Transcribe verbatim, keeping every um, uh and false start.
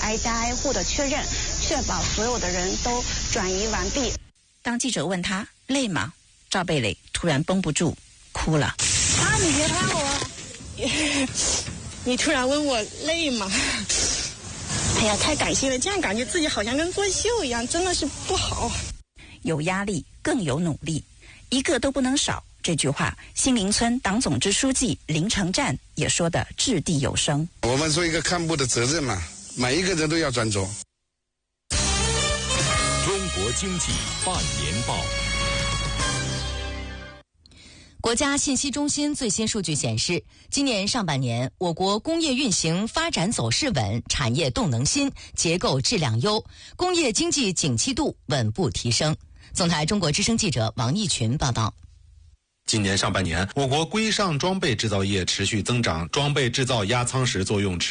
挨家挨户的确认，确保所有的人都转移完毕。 当记者问他累吗，赵蓓蕾突然绷不住哭了。 啊，你别看我， 你突然问我累吗？哎呀，太感谢了，这样感觉自己好像跟作秀一样，真的是不好。 有压力更有努力，一个都不能少。这句话，新林村党总支书记林成战也说得掷地有声。 我们做一个干部的责任嘛，每一个人都要专注。 中国经济半年报。 国家信息中心最新数据显示，今年上半年，我国工业运行发展走势稳，产业动能新，结构质量优，工业经济景气度稳步提升。总台中国之声记者王义群报道。 今年上半年，我国规上装备制造业持续增长，装备制造压舱石作用持